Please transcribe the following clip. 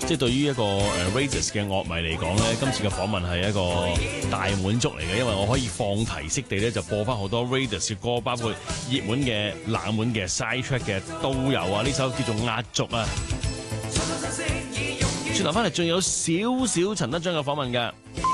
即係對於一個Raidas 嘅樂迷嚟講咧，今次嘅訪問係一個大滿足嚟嘅，因為我可以放題式地咧就播翻好多 Raidas 嘅歌，包括熱門嘅、冷門嘅、side track 嘅都有啊！呢首叫做壓軸啊！轉頭翻嚟仲有少少陳德章嘅訪問㗎。